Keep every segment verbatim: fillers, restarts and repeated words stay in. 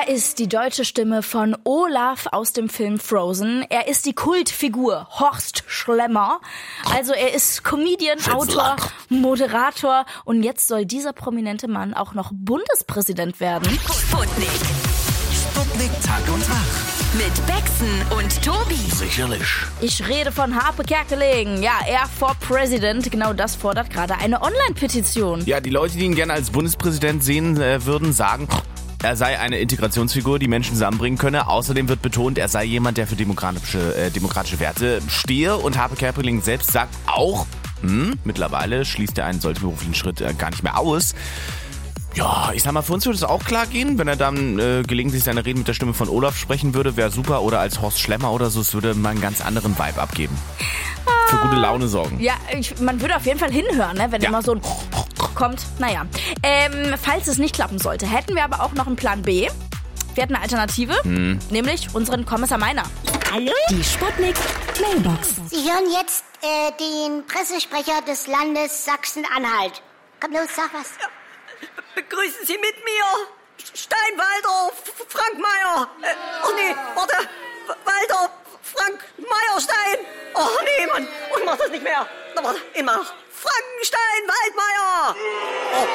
Er ist die deutsche Stimme von Olaf aus dem Film Frozen. Er ist die Kultfigur Horst Schlemmer. Also er ist Comedian, Autor, Moderator und jetzt soll dieser prominente Mann auch noch Bundespräsident werden. Sputnik. Sputnik Tag und Tag. Mit Bexen und Tobi. Sicherlich. Ich rede von Harpe Kerkeling. Ja, er for President. Genau das fordert gerade eine Online-Petition. Ja, die Leute, die ihn gerne als Bundespräsident sehen äh, würden, sagen, er sei eine Integrationsfigur, die Menschen zusammenbringen könne. Außerdem wird betont, er sei jemand, der für demokratische, äh, demokratische Werte stehe. Und Harpe Kerkeling selbst sagt auch, hm, mittlerweile schließt er einen solchen beruflichen Schritt äh, gar nicht mehr aus. Ja, ich sag mal, für uns würde es auch klar gehen, wenn er dann äh, gelegentlich seine Reden mit der Stimme von Olaf sprechen würde, wäre super. Oder als Horst Schlemmer oder so, es würde mal einen ganz anderen Vibe abgeben. Ah. Für gute Laune sorgen. Ja, ich, man würde auf jeden Fall hinhören, ne, wenn ja. immer so ein kommt. Naja, ähm, falls es nicht klappen sollte, hätten wir aber auch noch einen Plan B. Wir hätten eine Alternative, hm. nämlich unseren Kommissar Meiner. Hallo? Die Sputnik Mailbox. Sie hören jetzt äh, den Pressesprecher des Landes Sachsen-Anhalt. Komm los, sag was. Ja. Begrüßen Sie mit mir Steinwalder Frank Meyer. Äh, oh nee, warte. Walter Frank Meyerstein. Oh nee, Mann. Oh, ich mach das nicht mehr. Na, warte, ich mach. Frankenstein Waldmeier. Oh.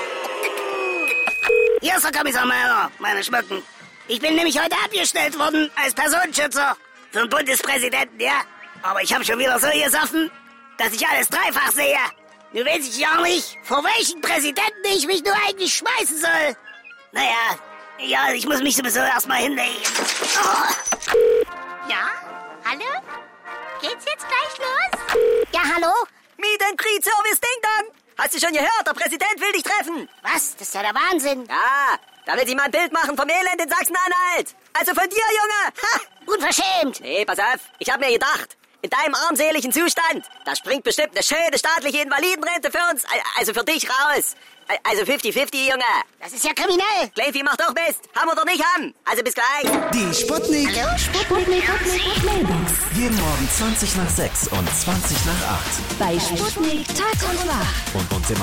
Hier ist der Kommissar Meyer, meine Schmücken. Ich bin nämlich heute abgestellt worden als Personenschützer für den Bundespräsidenten, ja? Aber ich habe schon wieder so gesoffen, dass ich alles dreifach sehe. Nun weiß ich ja nicht, vor welchen Präsidenten ich mich nur eigentlich schmeißen soll. Naja, ja, ich muss mich sowieso erstmal hinlegen. Oh. Ja? Hallo? Geht's jetzt gleich los? Ja, hallo? Meet and Greet Service Ding Dong. Hast du schon gehört, der Präsident will dich treffen. Was? Das ist ja der Wahnsinn. Ja, da will sich mal ein Bild machen vom Elend in Sachsen-Anhalt. Also von dir, Junge. Ha. Unverschämt. Nee, pass auf, ich hab mir gedacht... In deinem armseligen Zustand, da springt bestimmt eine schöne staatliche Invalidenrente für uns, also für dich raus. Also fünfzig fünfzig, Junge. Das ist ja kriminell. Kleinvieh macht doch Mist. Haben oder nicht haben. Also bis gleich. Die Sputnik. Hallo? Sputnik. Sputnik Mailbox. Jeden Morgen zwanzig nach sechs und zwanzig nach acht. Bei Sputnik Tag und Wach. Und uns immer